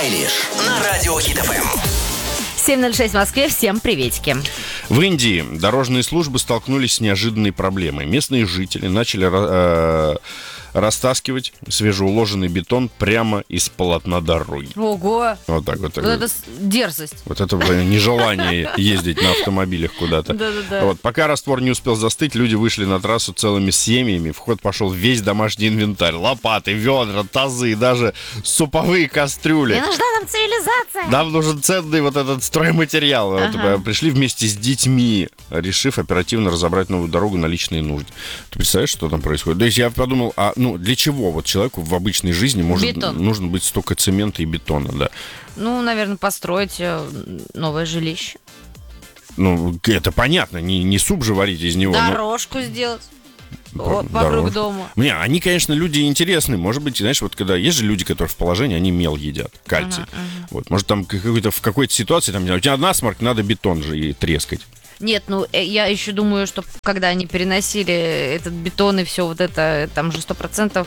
Айлиш на радио Хит ФМ. 7:06 в Москве. Всем приветики. В Индии дорожные службы столкнулись с неожиданной проблемой. Местные жители начали растаскивать свежеуложенный бетон прямо из полотна дороги. Ого! Вот так вот. Вот это дерзость. Вот это нежелание ездить на автомобилях куда-то. Да-да-да. Вот. Пока раствор не успел застыть, люди вышли на трассу целыми семьями. В ход пошел весь домашний инвентарь. Лопаты, ведра, тазы, даже суповые кастрюли. Мне нужна там цивилизация. Нам нужен ценный вот этот стройматериал. Ага. Вот, пришли вместе с детьми, решив оперативно разобрать новую дорогу на личные нужды. Ты представляешь, что там происходит? То есть я подумал, для чего вот человеку в обычной жизни нужно быть столько цемента и бетона, да? Ну, наверное, построить новое жилище. Ну, это понятно, не суп же варить из него. Дорожку сделать. Вокруг дома. Они, конечно, люди интересные. Может быть, знаешь, вот когда есть же люди, которые в положении, они мел едят, кальций. Вот, может, там в какой-то ситуации, там, у тебя насморк, надо бетон же и трескать. Нет, я еще думаю, что когда они переносили этот бетон и все вот это, там же 100%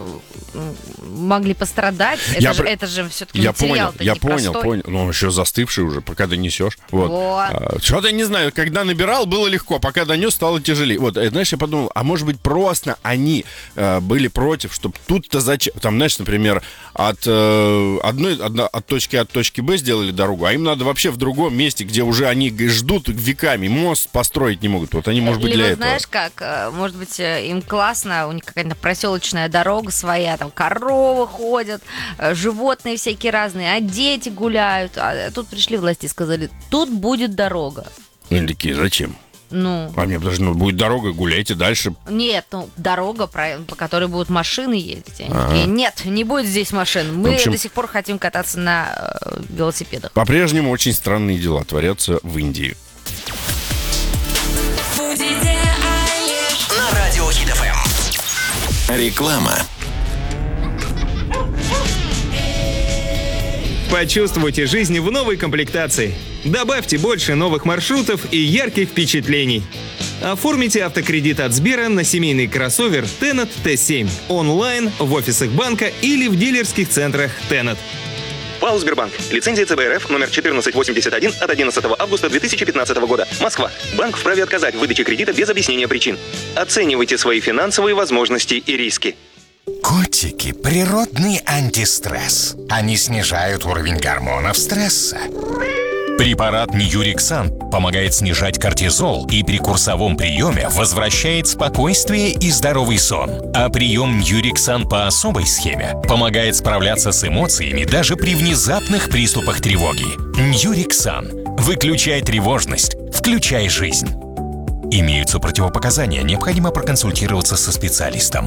могли пострадать. Это же все-таки материал такой простой. Я понял. Ну, еще застывший уже, пока донесешь. Вот. Что-то, не знаю, когда набирал, было легко, пока донес, стало тяжелее. Вот, знаешь, я подумал, а может быть, просто они были против, чтобы тут-то зачем... Там, знаешь, например, от точки А к точке Б сделали дорогу, а им надо вообще в другом месте, где уже они ждут веками, мост построить не могут. Вот они, может быть, для этого. Знаешь как, может быть, им классно, у них какая-то проселочная дорога своя, там коровы ходят, животные всякие разные, а дети гуляют. А тут пришли власти и сказали, тут будет дорога. Они такие, зачем? Ну. А мне даже будет дорога, гуляйте дальше. Нет, дорога, по которой будут машины ездить. Они такие, нет, не будет здесь машин. Мы до сих пор хотим кататься на велосипедах. По-прежнему очень странные дела творятся в Индии. На радио Хит ФМ. Реклама. Почувствуйте жизнь в новой комплектации. Добавьте больше новых маршрутов и ярких впечатлений. Оформите автокредит от Сбера на семейный кроссовер Tennet T7 онлайн, в офисах банка или в дилерских центрах Tennet. ПАО «Сбербанк». Лицензия ЦБ РФ номер 1481 от 11 августа 2015 года. Москва. Банк вправе отказать в выдаче кредита без объяснения причин. Оценивайте свои финансовые возможности и риски. Котики – природный антистресс. Они снижают уровень гормонов стресса. Препарат Ньюриксан помогает снижать кортизол и при курсовом приеме возвращает спокойствие и здоровый сон. А прием Ньюриксан по особой схеме помогает справляться с эмоциями даже при внезапных приступах тревоги. Ньюриксан. Выключай тревожность, включай жизнь. Имеются противопоказания, необходимо проконсультироваться со специалистом.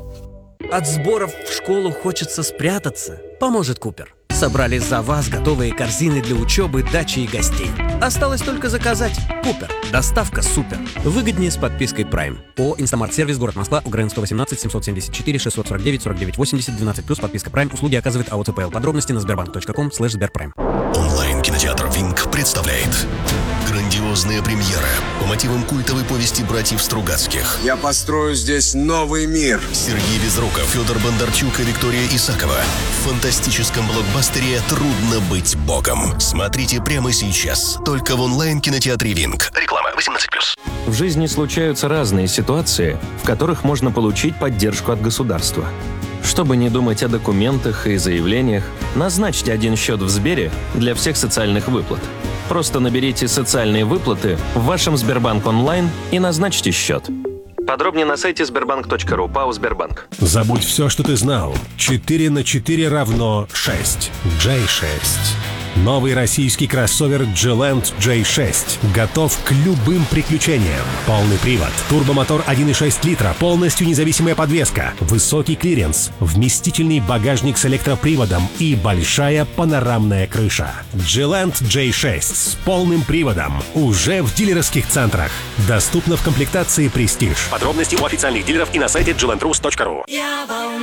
От сборов в школу хочется спрятаться. Поможет Купер. Собрали за вас готовые корзины для учебы, дачи и гостей. Осталось только заказать. Купер. Доставка супер. Выгоднее с подпиской Prime. ООО «Инстамарт-сервис», город Москва, Украинского 18, 774 649 49 80 12+, подписка Prime. Услуги оказывает АО ЦПЛ. Подробности на sberbank.com/sberprime. Онлайн-кинотеатр «Винк» представляет грандиозная премьера по мотивам культовой повести братьев Стругацких. Я построю здесь новый мир. Сергей Безруков, Федор Бондарчук и Виктория Исакова. В фантастическом блокбастере «Трудно быть богом». Смотрите прямо сейчас. Только в онлайн-кинотеатре «Винк». Реклама 18+. В жизни случаются разные ситуации, в которых можно получить поддержку от государства. Чтобы не думать о документах и заявлениях, назначьте один счет в Сбере для всех социальных выплат. Просто наберите «Социальные выплаты» в вашем Сбербанк онлайн и назначьте счет. Подробнее на сайте sberbank.ru. ПАО «Сбербанк». Забудь все, что ты знал. 4 на 4 равно 6. J6. Новый российский кроссовер G-Land J6 готов к любым приключениям. Полный привод, турбомотор 1,6 литра, полностью независимая подвеска, высокий клиренс, вместительный багажник с электроприводом и большая панорамная крыша. G-Land J6 с полным приводом уже в дилерских центрах. Доступно в комплектации Prestige. Подробности у официальных дилеров и на сайте glandrus.ru.